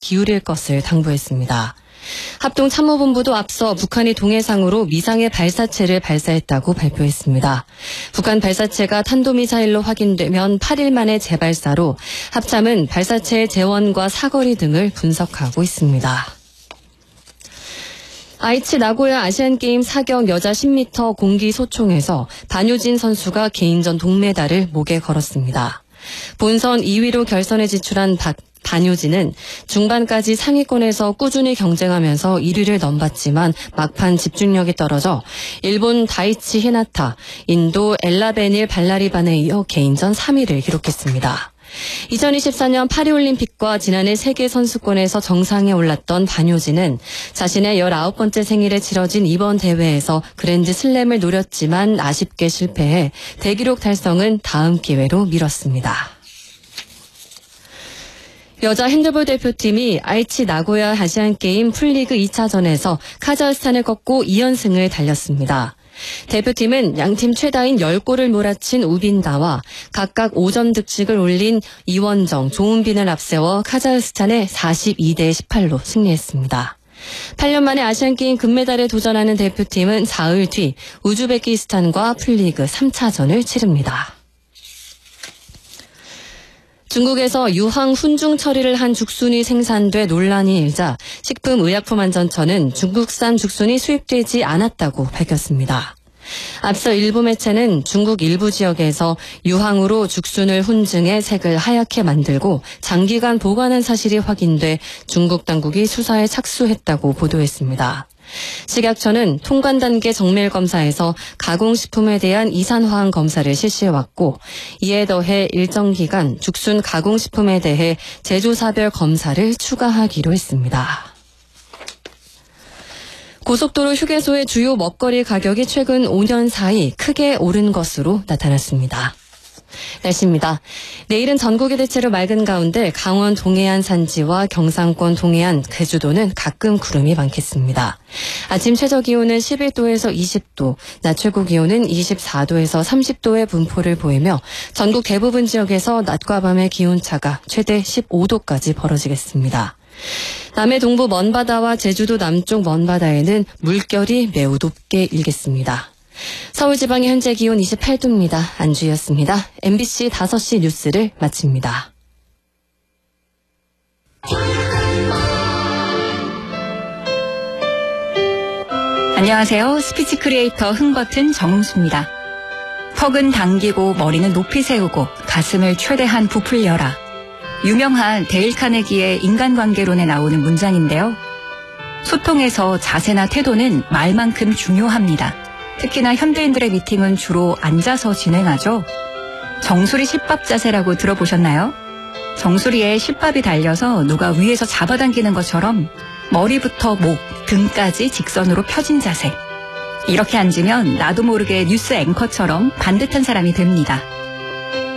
기울일 것을 당부했습니다. 합동참모본부도 앞서 북한이 동해상으로 미상의 발사체를 발사했다고 발표했습니다. 북한 발사체가 탄도미사일로 확인되면 8일 만에 재발사로 합참은 발사체의 재원과 사거리 등을 분석하고 있습니다. 아이치 나고야 아시안게임 사격 여자 10m 공기 소총에서 반효진 선수가 개인전 동메달을 목에 걸었습니다. 본선 2위로 결선에 진출한 반효진은 중반까지 상위권에서 꾸준히 경쟁하면서 1위를 넘봤지만 막판 집중력이 떨어져 일본 다이치 히나타, 인도 엘라베닐 발라리반에 이어 개인전 3위를 기록했습니다. 2024년 파리올림픽과 지난해 세계선수권에서 정상에 올랐던 반효진은 자신의 19번째 생일에 치러진 이번 대회에서 그랜드 슬램을 노렸지만 아쉽게 실패해 대기록 달성은 다음 기회로 미뤘습니다. 여자 핸드볼 대표팀이 아이치 나고야 아시안게임 풀리그 2차전에서 카자흐스탄을 꺾고 2연승을 달렸습니다. 대표팀은 양팀 최다인 10골을 몰아친 우빈다와 각각 5점 득식을 올린 이원정, 조은빈을 앞세워 카자흐스탄에 42대 18로 승리했습니다. 8년 만에 아시안게임 금메달에 도전하는 대표팀은 사흘 뒤 우즈베키스탄과 풀리그 3차전을 치릅니다. 중국에서 유황 훈중 처리를 한 죽순이 생산돼 논란이 일자 식품의약품안전처는 중국산 죽순이 수입되지 않았다고 밝혔습니다. 앞서 일부 매체는 중국 일부 지역에서 유황으로 죽순을 훈증해 색을 하얗게 만들고 장기간 보관한 사실이 확인돼 중국 당국이 수사에 착수했다고 보도했습니다. 식약처는 통관 단계 정밀 검사에서 가공식품에 대한 이산화학 검사를 실시해왔고 이에 더해 일정 기간 죽순 가공식품에 대해 제조사별 검사를 추가하기로 했습니다. 고속도로 휴게소의 주요 먹거리 가격이 최근 5년 사이 크게 오른 것으로 나타났습니다. 날씨입니다. 내일은 전국이 대체로 맑은 가운데 강원 동해안 산지와 경상권 동해안, 제주도는 가끔 구름이 많겠습니다. 아침 최저 기온은 11도에서 20도, 낮 최고 기온은 24도에서 30도의 분포를 보이며 전국 대부분 지역에서 낮과 밤의 기온차가 최대 15도까지 벌어지겠습니다. 남해 동부 먼바다와 제주도 남쪽 먼바다에는 물결이 매우 높게 일겠습니다. 서울 지방의 현재 기온 28도입니다. 안주희였습니다. MBC 5시 뉴스를 마칩니다. 안녕하세요. 스피치 크리에이터 흥버튼 정은수입니다. 턱은 당기고 머리는 높이 세우고 가슴을 최대한 부풀려라. 유명한 데일 카네기의 인간관계론에 나오는 문장인데요. 소통에서 자세나 태도는 말만큼 중요합니다. 특히나 현대인들의 미팅은 주로 앉아서 진행하죠. 정수리 십밥 자세라고 들어보셨나요? 정수리에 십밥이 달려서 누가 위에서 잡아당기는 것처럼 머리부터 목, 등까지 직선으로 펴진 자세. 이렇게 앉으면 나도 모르게 뉴스 앵커처럼 반듯한 사람이 됩니다.